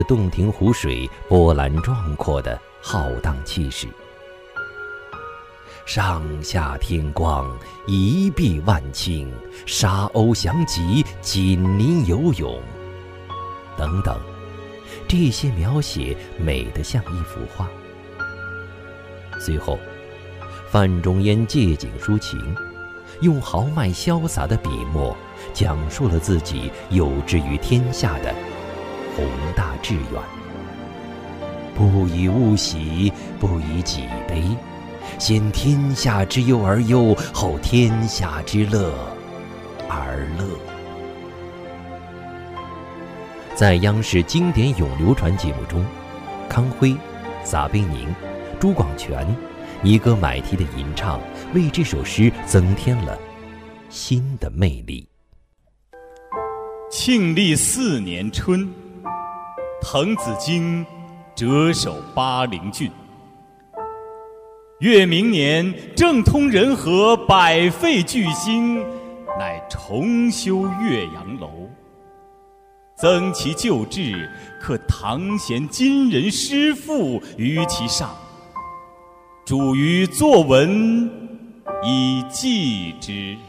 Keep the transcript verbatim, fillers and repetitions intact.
洞庭湖水波澜壮阔的浩荡气势。上下天光，一碧万顷，沙鸥翔集，锦鳞游泳，等等，这些描写美得像一幅画。随后，范仲淹借景抒情，用豪迈潇洒的笔墨，讲述了自己有志于天下的宏大志愿。不以物喜，不以己悲，先天下之忧而忧，后天下之乐而乐。在央视经典咏流传节目中，康辉、撒贝宁、朱广权、尼格买提的吟唱为这首诗增添了新的魅力。 庆历四年春，滕子京谪守巴陵郡。越明年，政通人和，百废具兴，乃重修岳阳楼，增其旧制，刻唐贤今人诗赋于其上，著于作文以记之。